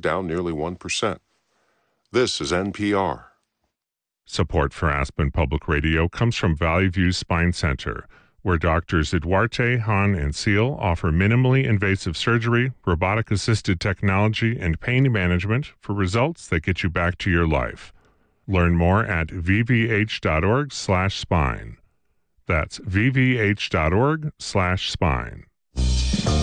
down nearly 1%. This is NPR. Support for Aspen Public Radio comes from Valley View Spine Center, where doctors Duarte, Hahn, and Seal offer minimally invasive surgery, robotic-assisted technology, and pain management for results that get you back to your life. Learn more at vvh.org/spine. That's vvh.org/spine.